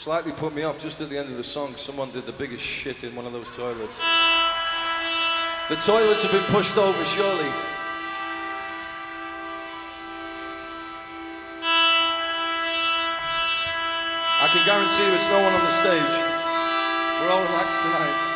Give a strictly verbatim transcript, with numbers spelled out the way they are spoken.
Slightly put me off just at the end of the song. Someone did the biggest shit in one of those toilets. The toilets have been pushed over, surely. I can guarantee you it's no one on the stage. We're all relaxed tonight.